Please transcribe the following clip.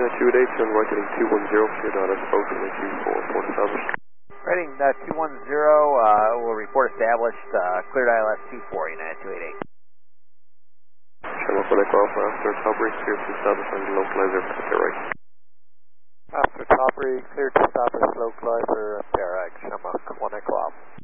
United 288, turn right heading 210, clear data spoke from Q4, report established. Rating 210, will report established, cleared ILS 24, United 288. Channel for Echo Alpha, after top rig, clear to establish on the localizer, clear right. After top rig, clear to establish localizer, pair right, Shamrock 1 Echo Alpha.